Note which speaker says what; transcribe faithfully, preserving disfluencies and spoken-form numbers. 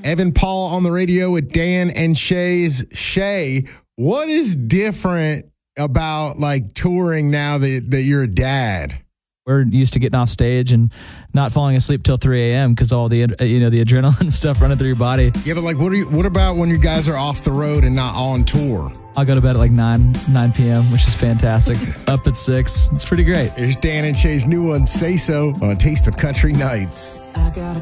Speaker 1: Evan Paul on the radio with Dan and Shay's Shay. What is different about like touring now that, that you're a dad?
Speaker 2: We're used to getting off stage and not falling asleep till three a.m. because all the you know the adrenaline stuff running through your body.
Speaker 1: Yeah, but like, what are you, what about when you guys are off the road and not on tour?
Speaker 2: I'll go to bed at like nine p.m., which is fantastic. Up at six. It's pretty great.
Speaker 1: Here's Dan and Shay's new one, Say So, on A Taste of Country Nights.
Speaker 3: I got a